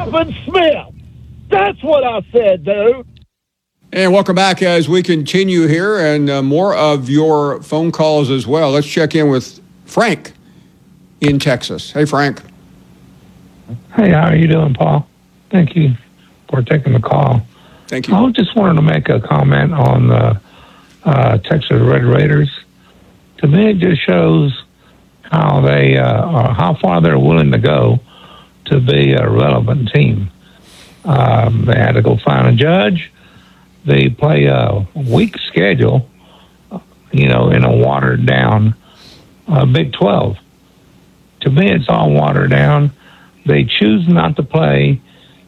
Stephen Smith. That's what I said, dude. And welcome back as we continue here and more of your phone calls as well. Let's check in with Frank in Texas. Hey, Frank. Hey, how are you doing, Paul? Thank you for taking the call. Thank you. I just wanted to make a comment on the Texas Red Raiders. To me, it just shows how they how far they're willing to go to be a relevant team. They had to go find a judge. They play a weak schedule, in a watered-down Big 12. To me, it's all watered down. They choose not to play,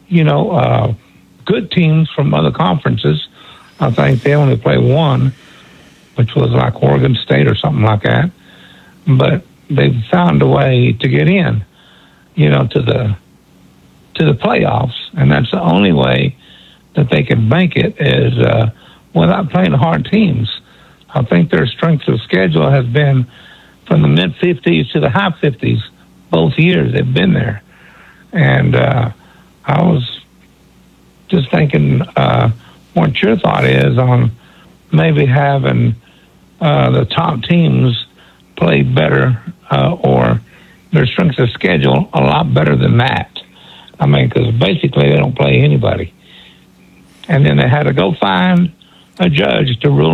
good teams from other conferences. I think they only play one, which was like Oregon State or something like that. But they've found a way to get in, to the playoffs, and that's the only way that they can bank it is without playing hard teams. I think their strength of schedule has been from the mid-50s to the high 50s both years they've been there. And I was just thinking what your thought is on maybe having the top teams play better or their strength of schedule a lot better than that. I mean, because basically they don't play anybody. And then they had to go find a judge to rule